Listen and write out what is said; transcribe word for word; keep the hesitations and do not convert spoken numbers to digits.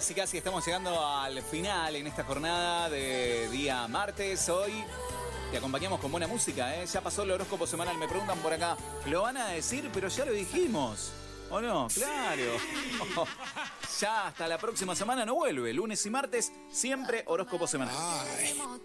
Casi, casi estamos llegando al final en esta jornada de día martes. Hoy te acompañamos con buena música, ¿eh? Ya pasó el horóscopo semanal, me preguntan por acá. ¿Lo van a decir? Pero ya lo dijimos. ¿O no? Claro. Ya hasta la próxima semana no vuelve. Lunes y martes, siempre horóscopo semanal. Ay.